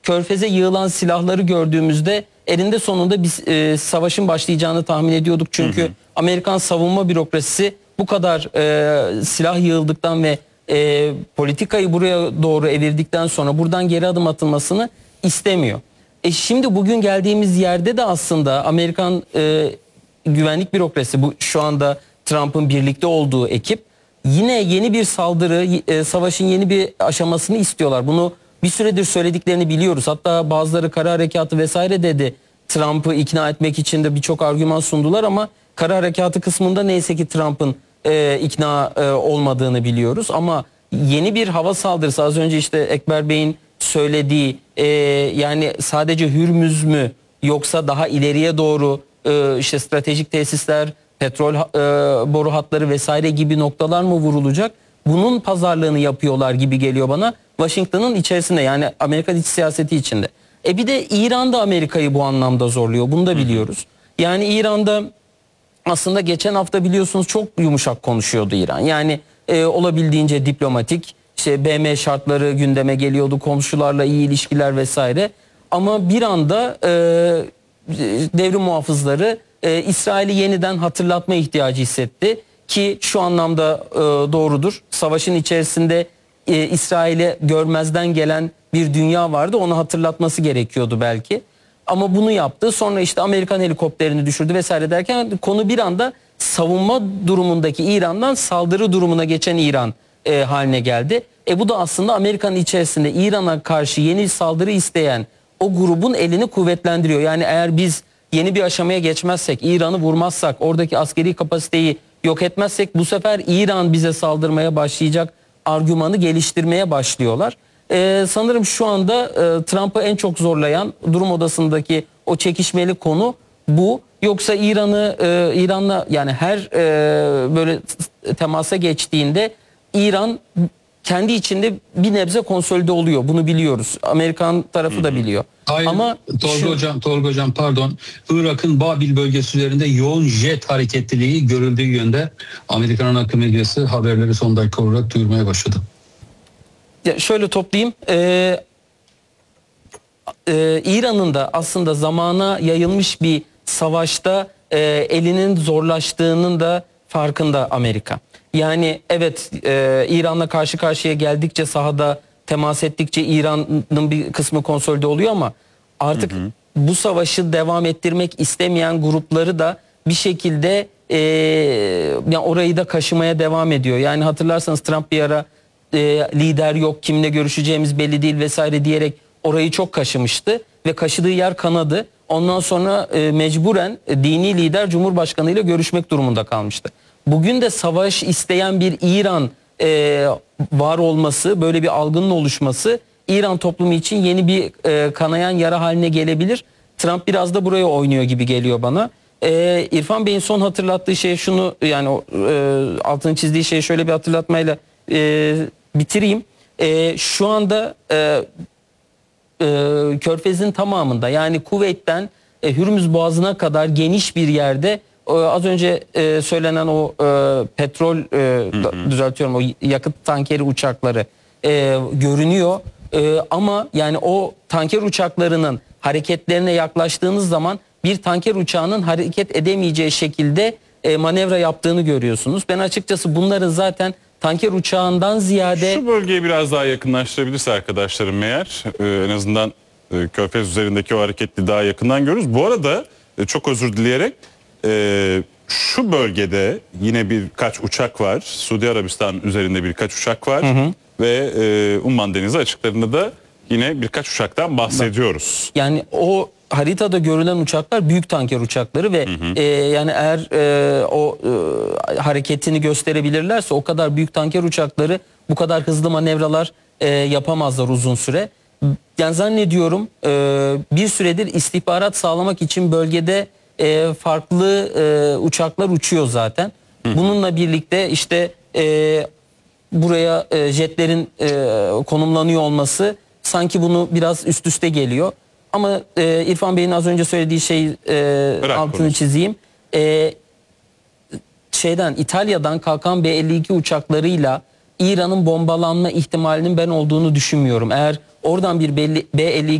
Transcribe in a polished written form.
Körfez'e yığılan silahları gördüğümüzde elinde sonunda biz savaşın başlayacağını tahmin ediyorduk. Çünkü Amerikan savunma bürokrasisi bu kadar silah yığıldıktan ve politikayı buraya doğru evirdikten sonra buradan geri adım atılmasını istemiyor. Şimdi bugün geldiğimiz yerde de aslında Amerikan güvenlik bürokrasisi, bu şu anda Trump'ın birlikte olduğu ekip, yine yeni bir saldırı, savaşın yeni bir aşamasını istiyorlar. Bunu bir süredir söylediklerini biliyoruz. Hatta bazıları kara harekatı vesaire dedi. Trump'ı ikna etmek için de birçok argüman sundular ama kara harekatı kısmında neyse ki Trump'ın ikna olmadığını biliyoruz. Ama yeni bir hava saldırısı, az önce işte Ekber Bey'in söylediği, yani sadece Hürmüz mü yoksa daha ileriye doğru işte stratejik tesisler, petrol boru hatları vesaire gibi noktalar mı vurulacak? Bunun pazarlığını yapıyorlar gibi geliyor bana. Washington'ın içerisinde, yani Amerikan iç siyaseti içinde. Bir de İran da Amerika'yı bu anlamda zorluyor. Bunu da biliyoruz. Yani İran'da aslında geçen hafta biliyorsunuz çok yumuşak konuşuyordu İran. Yani olabildiğince diplomatik, işte BM şartları gündeme geliyordu, komşularla iyi ilişkiler vesaire. Ama bir anda devrim muhafızları İsrail'i yeniden hatırlatma ihtiyacı hissetti. Ki şu anlamda doğrudur. Savaşın içerisinde İsrail'e görmezden gelen bir dünya vardı. Onu hatırlatması gerekiyordu belki. Ama bunu yaptı. Sonra işte Amerikan helikopterini düşürdü vesaire derken konu bir anda savunma durumundaki İran'dan saldırı durumuna geçen İran haline geldi. Bu da aslında Amerika'nın içerisinde İran'a karşı yeni saldırı isteyen o grubun elini kuvvetlendiriyor. Yani eğer biz yeni bir aşamaya geçmezsek, İran'ı vurmazsak, oradaki askeri kapasiteyi yok etmezsek bu sefer İran bize saldırmaya başlayacak argümanı geliştirmeye başlıyorlar. Sanırım şu anda Trump'ı en çok zorlayan durum odasındaki o çekişmeli konu bu. Yoksa İran'la yani her böyle temasa geçtiğinde İran kendi içinde bir nebze konsolide oluyor. Bunu biliyoruz. Amerikan tarafı da biliyor. Hayır, ama Tolga hocam pardon. Irak'ın Babil bölgesi üzerinde yoğun jet hareketliliği görüldüğü yönde Amerikan akım medyası haberleri son dakika olarak duyurmaya başladı. Şöyle toplayayım. İran'ın da aslında zamana yayılmış bir savaşta elinin zorlaştığının da farkında Amerika. Yani evet, İran'la karşı karşıya geldikçe, sahada temas ettikçe İran'ın bir kısmı konsolide oluyor ama artık bu savaşı devam ettirmek istemeyen grupları da bir şekilde yani orayı da kaşımaya devam ediyor. Yani hatırlarsanız Trump bir ara lider yok, kimle görüşeceğimiz belli değil vesaire diyerek orayı çok kaşımıştı ve kaşıdığı yer kanadı. Ondan sonra mecburen dini lider Cumhurbaşkanı ile görüşmek durumunda kalmıştı. Bugün de savaş isteyen bir İran var olması, böyle bir algının oluşması İran toplumu için yeni bir kanayan yara haline gelebilir. Trump biraz da buraya oynuyor gibi geliyor bana. İrfan Bey'in son hatırlattığı şey şunu, yani altını çizdiği şeyi şöyle bir hatırlatmayla bitireyim. Şu anda Körfez'in tamamında, yani Kuveyt'ten Hürmüz Boğazı'na kadar geniş bir yerde az önce söylenen o petrol düzeltiyorum, o yakıt tankeri uçakları görünüyor. Ama yani o tanker uçaklarının hareketlerine yaklaştığınız zaman bir tanker uçağının hareket edemeyeceği şekilde manevra yaptığını görüyorsunuz. Ben açıkçası bunların zaten tanker uçağından ziyade... Şu bölgeye biraz daha yakınlaştırabilirse arkadaşlarım eğer, en azından Körfez üzerindeki o hareketli daha yakından görürüz. Bu arada çok özür dileyerek şu bölgede yine birkaç uçak var. Suudi Arabistan üzerinde birkaç uçak var. Ve Umman Denizi açıklarında da yine birkaç uçaktan bahsediyoruz. Yani o haritada görülen uçaklar büyük tanker uçakları ve yani eğer o hareketini gösterebilirlerse o kadar büyük tanker uçakları bu kadar hızlı manevralar yapamazlar uzun süre. Yani zannediyorum bir süredir istihbarat sağlamak için bölgede farklı uçaklar uçuyor zaten. Bununla birlikte işte buraya jetlerin konumlanıyor olması sanki bunu biraz üst üste geliyor. Ama İrfan Bey'in az önce söylediği şey altını çizeyim. İtalya'dan kalkan B-52 uçaklarıyla İran'ın bombalanma ihtimalinin ben olduğunu düşünmüyorum. Eğer oradan bir B-52